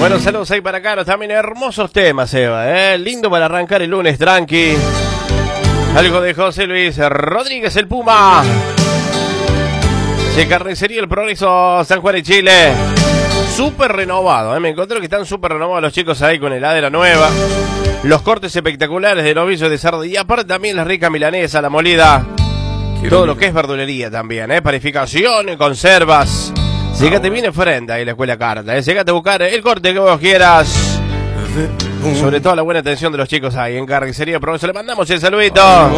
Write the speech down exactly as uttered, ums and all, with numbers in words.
Bueno, saludos ahí para acá, también hermosos temas, Eva, ¿eh? Lindo para arrancar el lunes, tranqui. Algo de José Luis Rodríguez, el Puma. De Carnicería El Progreso, San Juan de Chile. Súper renovado, ¿eh? Me encontré que están súper renovados los chicos ahí con heladera nueva. Los cortes espectaculares de novillo de cerdo. Y aparte también la rica milanesa, la molida. Quiero todo lo que es verdulería también, ¿eh? Panificación, conservas. Llegate bien enfrente ahí la Escuela Carta, ¿eh? Llegate a buscar el corte que vos quieras. Sobre todo la buena atención de los chicos ahí en Carnicería El Progreso. Le mandamos el saludito.